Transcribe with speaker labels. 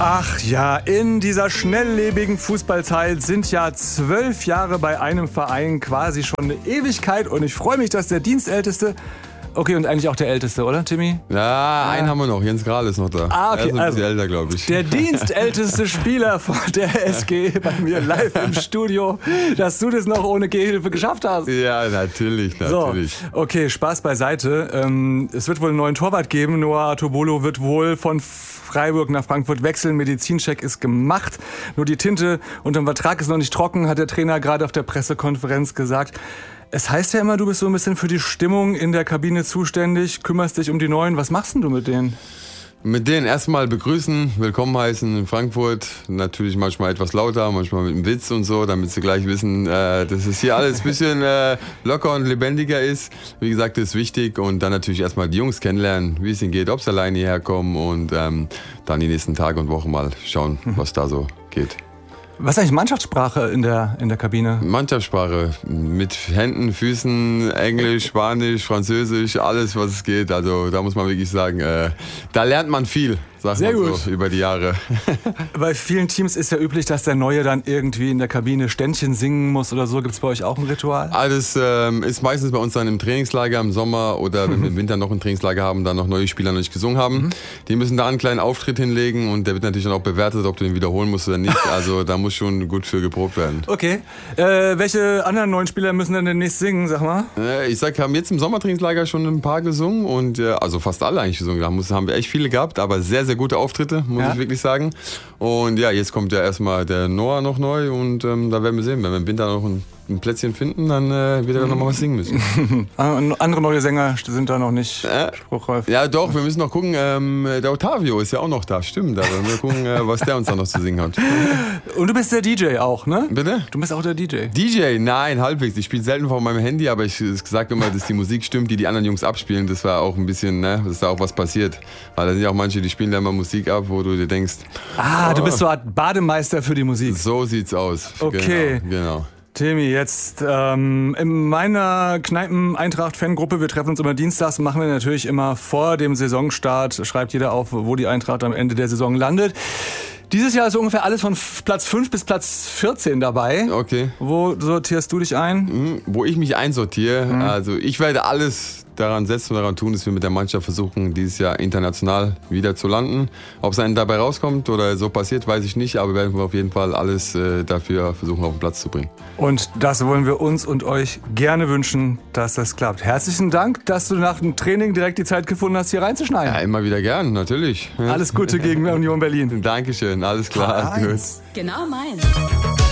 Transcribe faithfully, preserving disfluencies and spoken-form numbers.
Speaker 1: Ach ja, in dieser schnelllebigen Fußballzeit sind ja zwölf Jahre bei einem Verein quasi schon eine Ewigkeit. Und ich freue mich, dass der Dienstälteste, okay, und eigentlich auch der Älteste, oder Timmy?
Speaker 2: Ja, einen ah. haben wir noch. Jens Grahl ist noch da.
Speaker 1: Ah, okay.
Speaker 2: Er ist ein
Speaker 1: also,
Speaker 2: bisschen älter, glaube ich.
Speaker 1: Der dienstälteste Spieler von der S G bei mir live im Studio, dass du das noch ohne Gehhilfe geschafft hast.
Speaker 2: Ja, natürlich, natürlich.
Speaker 1: So, okay, Spaß beiseite. Ähm, es wird wohl einen neuen Torwart geben. Noah Tobolo wird wohl von Freiburg nach Frankfurt wechseln. Medizincheck ist gemacht. Nur die Tinte unterm Vertrag ist noch nicht trocken, hat der Trainer gerade auf der Pressekonferenz gesagt. Es heißt ja immer, du bist so ein bisschen für die Stimmung in der Kabine zuständig, kümmerst dich um die Neuen. Was machst denn du mit denen?
Speaker 2: Mit denen erstmal begrüßen, willkommen heißen in Frankfurt. Natürlich manchmal etwas lauter, manchmal mit einem Witz und so, damit sie gleich wissen, äh, dass es hier alles ein bisschen äh, locker und lebendiger ist. Wie gesagt, das ist wichtig. Und dann natürlich erstmal die Jungs kennenlernen, wie es ihnen geht, ob sie alleine hierher kommen. Und ähm, dann die nächsten Tage und Wochen mal schauen, was da so geht.
Speaker 1: Was ist eigentlich Mannschaftssprache in der, in der Kabine?
Speaker 2: Mannschaftssprache mit Händen, Füßen, Englisch, Spanisch, Französisch, alles was es geht. Also da muss man wirklich sagen, äh, da lernt man viel. Sagt
Speaker 1: Sehr
Speaker 2: man
Speaker 1: gut.
Speaker 2: So, über die Jahre.
Speaker 1: Bei vielen Teams ist ja üblich, dass der Neue dann irgendwie in der Kabine Ständchen singen muss oder so. Gibt es bei euch auch ein Ritual?
Speaker 2: Alles ähm, ist meistens bei uns dann im Trainingslager im Sommer oder wenn wir im Winter noch ein Trainingslager haben, dann noch neue Spieler noch nicht gesungen haben. Mhm. Die müssen da einen kleinen Auftritt hinlegen und der wird natürlich dann auch bewertet, ob du den wiederholen musst oder nicht. Also da muss schon gut für geprobt werden.
Speaker 1: Okay. Äh, welche anderen neuen Spieler müssen denn demnächst singen, sag mal?
Speaker 2: Äh, ich sag, wir haben jetzt im Sommertrainingslager schon ein paar gesungen und äh, also fast alle eigentlich gesungen. Da muss, haben wir echt viele gehabt, aber sehr, sehr gute Auftritte, muss ja. ich wirklich sagen. Und ja, jetzt kommt ja erstmal der Noah noch neu und ähm, da werden wir sehen, wenn wir im Winter noch ein, ein Plätzchen finden, dann äh, wird er noch mal was singen müssen.
Speaker 1: Andere neue Sänger sind da noch nicht äh, spruchreif.
Speaker 2: Ja doch, wir müssen noch gucken, ähm, der Ottavio ist ja auch noch da, stimmt, aber wir gucken, äh, was der uns dann noch zu singen hat.
Speaker 1: Und du bist der D J auch, ne?
Speaker 2: Bitte?
Speaker 1: Du bist auch der D J.
Speaker 2: D J? Nein, halbwegs. Ich spiele selten vor meinem Handy, aber ich sage immer, dass die Musik stimmt, die die anderen Jungs abspielen. Das war auch ein bisschen, ne, dass da auch was passiert. Weil da sind ja auch manche, die spielen da immer Musik ab, wo du dir denkst...
Speaker 1: Ah,
Speaker 2: oh,
Speaker 1: du bist so ein Bademeister für die Musik.
Speaker 2: So sieht's aus.
Speaker 1: Okay.
Speaker 2: Genau, genau.
Speaker 1: Timmy, jetzt ähm, in meiner Kneipen-Eintracht-Fangruppe, wir treffen uns immer dienstags, machen wir natürlich immer vor dem Saisonstart, schreibt jeder auf, wo die Eintracht am Ende der Saison landet. Dieses Jahr ist ungefähr alles von Platz fünf bis Platz vierzehn dabei.
Speaker 2: Okay.
Speaker 1: Wo sortierst du dich ein?
Speaker 2: Mhm, wo ich mich einsortiere, mhm. also ich werde alles daran setzen und daran tun, dass wir mit der Mannschaft versuchen, dieses Jahr international wieder zu landen. Ob es einem dabei rauskommt oder so passiert, weiß ich nicht, aber wir werden auf jeden Fall alles äh, dafür versuchen, auf den Platz zu bringen.
Speaker 1: Und das wollen wir uns und euch gerne wünschen, dass das klappt. Herzlichen Dank, dass du nach dem Training direkt die Zeit gefunden hast, hier reinzuschneiden.
Speaker 2: Ja, immer wieder gern, natürlich.
Speaker 1: Alles Gute gegen Union Berlin.
Speaker 2: Dankeschön, alles klar.
Speaker 3: Genau meins.